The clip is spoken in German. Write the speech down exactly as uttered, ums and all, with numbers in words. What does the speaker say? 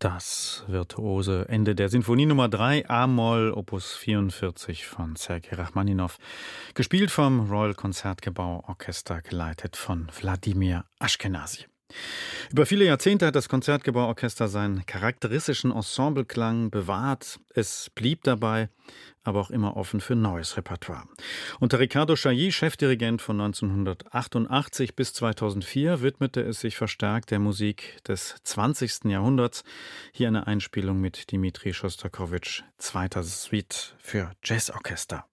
Das virtuose Ende der Sinfonie Nummer drei, A-Moll, Opus vierundvierzig von Sergei Rachmaninow, gespielt vom Royal Concertgebouw Orchester, geleitet von Wladimir Ashkenazy. Über viele Jahrzehnte hat das Concertgebouw-Orchester seinen charakteristischen Ensembleklang bewahrt. Es blieb dabei, aber auch immer offen für neues Repertoire. Unter Riccardo Chailly, Chefdirigent von neunzehnhundertachtundachtzig bis zweitausendvier, widmete es sich verstärkt der Musik des zwanzigsten Jahrhunderts. Hier eine Einspielung mit Dmitri Schostakowitsch, zweiter Suite für Jazzorchester.